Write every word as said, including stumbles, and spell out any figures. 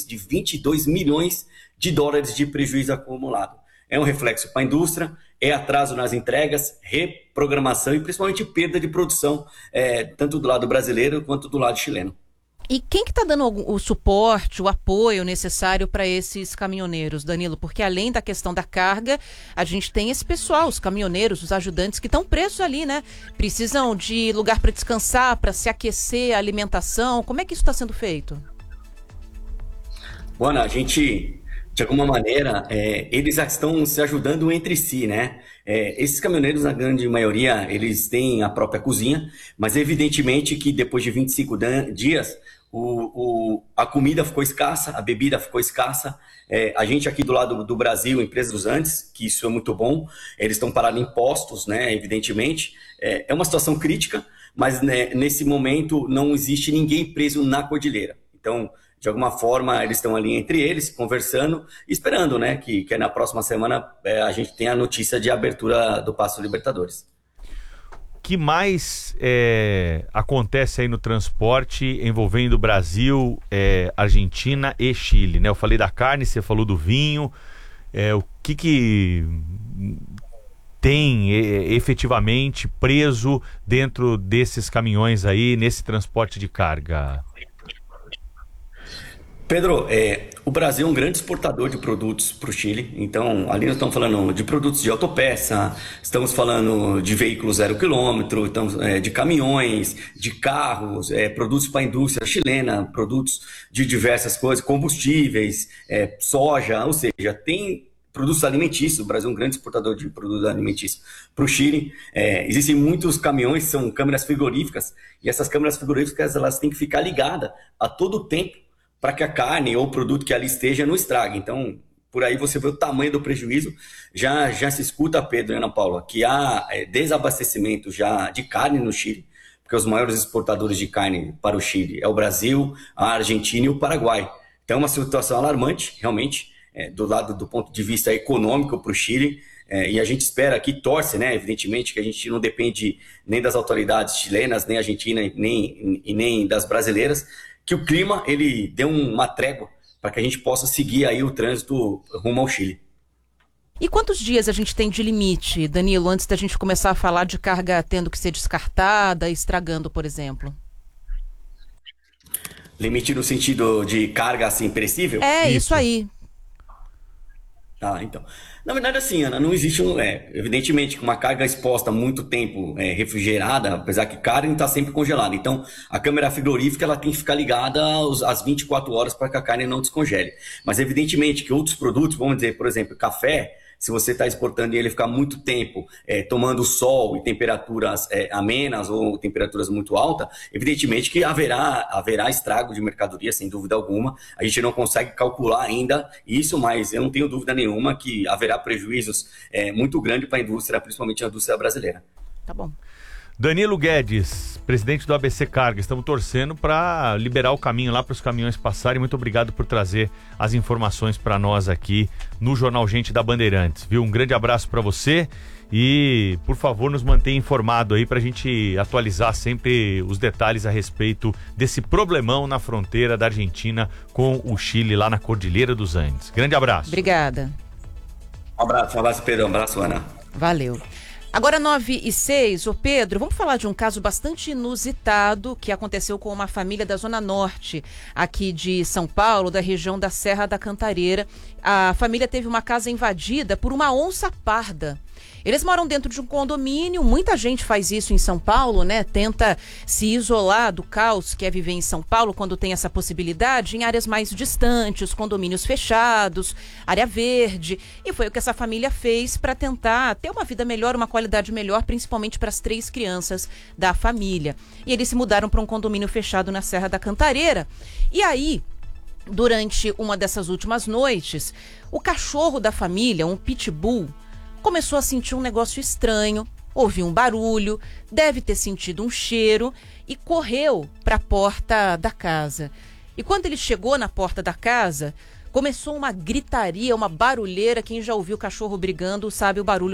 país de vinte e dois milhões de dólares de prejuízo acumulado. É um reflexo para a indústria, é atraso nas entregas, reprogramação e principalmente perda de produção, é, tanto do lado brasileiro quanto do lado chileno. E quem que está dando o suporte, o apoio necessário para esses caminhoneiros, Danilo? Porque além da questão da carga, a gente tem esse pessoal, os caminhoneiros, os ajudantes que estão presos ali, né? Precisam de lugar para descansar, para se aquecer, alimentação. Como é que isso está sendo feito? Bom, a gente, de alguma maneira, é, eles estão se ajudando entre si, né? É, esses caminhoneiros, na grande maioria, eles têm a própria cozinha, mas evidentemente que depois de vinte e cinco dias, o, o, a comida ficou escassa, a bebida ficou escassa. É, a gente aqui do lado do Brasil, Empresa dos Andes, que isso é muito bom, eles estão parados em postos, né, evidentemente. É, é uma situação crítica, mas né, nesse momento não existe ninguém preso na cordilheira. Então, de alguma forma, eles estão ali entre eles, conversando, esperando, né, que, que na próxima semana é, a gente tenha a notícia de abertura do Passo Libertadores. O que mais é, acontece aí no transporte envolvendo Brasil, é, Argentina e Chile, né? Eu falei da carne, você falou do vinho, é, o que que tem é, efetivamente preso dentro desses caminhões aí, nesse transporte de carga? Pedro, é, o Brasil é um grande exportador de produtos para o Chile, então ali nós estamos falando de produtos de autopeça, estamos falando de veículos zero quilômetro, então, é, de caminhões, de carros, é, produtos para a indústria chilena, produtos de diversas coisas, combustíveis, é, soja, ou seja, tem produtos alimentícios. O Brasil é um grande exportador de produtos alimentícios para o Chile. É, existem muitos caminhões, são câmeras frigoríficas, e essas câmeras frigoríficas elas têm que ficar ligadas a todo tempo, para que a carne ou o produto que ali esteja não estrague. Então, por aí você vê o tamanho do prejuízo. Já, já se escuta, Pedro e Ana Paula, que há é, desabastecimento já de carne no Chile, porque os maiores exportadores de carne para o Chile é o Brasil, a Argentina e o Paraguai. Então, é uma situação alarmante, realmente, é, do lado do ponto de vista econômico para o Chile. É, e a gente espera aqui, torce, né, evidentemente, que a gente não depende nem das autoridades chilenas, nem argentinas, nem, e nem das brasileiras, que o clima ele dê uma trégua para que a gente possa seguir aí o trânsito rumo ao Chile. E quantos dias a gente tem de limite, Danilo, antes da gente começar a falar de carga tendo que ser descartada, estragando, por exemplo? Limite no sentido de carga assim perecível? É, isso, isso aí. Ah, então. Na verdade, assim, Ana, não existe um. É, evidentemente, que uma carga exposta há muito tempo é, refrigerada, apesar que carne está sempre congelada. Então, a câmera frigorífica ela tem que ficar ligada aos, às vinte e quatro horas para que a carne não descongele. Mas, evidentemente, que outros produtos, vamos dizer, por exemplo, café, se você está exportando e ele ficar muito tempo é, tomando sol e temperaturas é, amenas ou temperaturas muito altas, evidentemente que haverá, haverá estrago de mercadoria, sem dúvida alguma. A gente não consegue calcular ainda isso, mas eu não tenho dúvida nenhuma que haverá prejuízos é, muito grandes para a indústria, principalmente a indústria brasileira. Tá bom. Danilo Guedes, presidente do A B C Carga, estamos torcendo para liberar o caminho lá para os caminhões passarem. Muito obrigado por trazer as informações para nós aqui no Jornal Gente da Bandeirantes, viu? Um grande abraço para você e, por favor, nos mantenha informado aí para a gente atualizar sempre os detalhes a respeito desse problemão na fronteira da Argentina com o Chile, lá na Cordilheira dos Andes. Grande abraço. Obrigada. Um abraço, um abraço, Pedro, um abraço, Ana. Valeu. Agora nove e seis, ô Pedro, vamos falar de um caso bastante inusitado que aconteceu com uma família da Zona Norte, aqui de São Paulo, da região da Serra da Cantareira. A família teve uma casa invadida por uma onça parda. Eles moram dentro de um condomínio, muita gente faz isso em São Paulo, né? Tenta se isolar do caos que é viver em São Paulo quando tem essa possibilidade em áreas mais distantes, condomínios fechados, área verde. E foi o que essa família fez para tentar ter uma vida melhor, uma qualidade melhor, principalmente para as três crianças da família. E eles se mudaram para um condomínio fechado na Serra da Cantareira. E aí, durante uma dessas últimas noites, o cachorro da família, um pitbull, começou a sentir um negócio estranho, ouviu um barulho, deve ter sentido um cheiro e correu para a porta da casa. E quando ele chegou na porta da casa, começou uma gritaria, uma barulheira. Quem já ouviu o cachorro brigando sabe o barulho